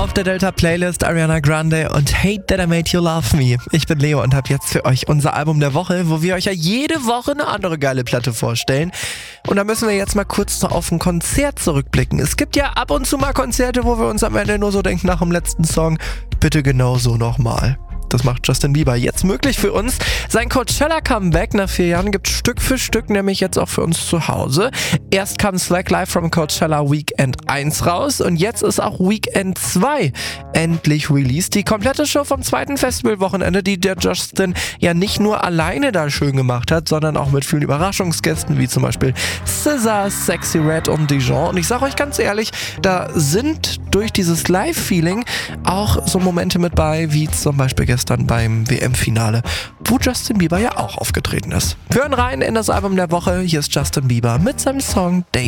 Auf der Delta Playlist Ariana Grande und Hate That I Made You Love Me. Ich bin Leo und habe jetzt für euch unser Album der Woche, wo wir euch ja jede Woche eine andere geile Platte vorstellen. Und da müssen wir jetzt mal kurz noch auf ein Konzert zurückblicken. Es gibt ja ab und zu mal Konzerte, wo wir uns am Ende nur so denken nach dem letzten Song, bitte genauso nochmal. Das macht Justin Bieber jetzt möglich für uns. Sein Coachella-Comeback nach 4 Jahren gibt Stück für Stück nämlich jetzt auch für uns zu Hause. Erst kam Swag Live from Coachella Weekend 1 raus und jetzt ist auch Weekend 2 endlich released. Die komplette Show vom zweiten Festivalwochenende, die der Justin ja nicht nur alleine da schön gemacht hat, sondern auch mit vielen Überraschungsgästen, wie zum Beispiel SZA, Sexy Red und Dijon. Und ich sage euch ganz ehrlich, da sind durch dieses Live-Feeling auch so Momente mit bei, wie zum Beispiel gestern beim WM-Finale, wo Justin Bieber ja auch aufgetreten ist. Wir hören rein in das Album der Woche. Hier ist Justin Bieber mit seinem Song Day.